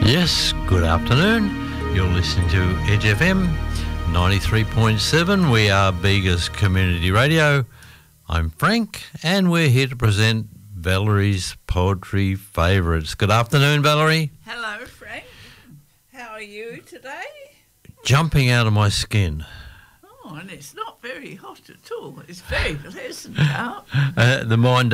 Yes, good afternoon. You're listening to Edge FM 93.7. We are Bega's Community Radio. I'm Frank, and we're here to present Valerie's Poetry Favourites. Good afternoon, Valerie. Hello, Frank. How are you today? Jumping out of my skin. Oh, and it's not very hot at all. It's very pleasant out. The mind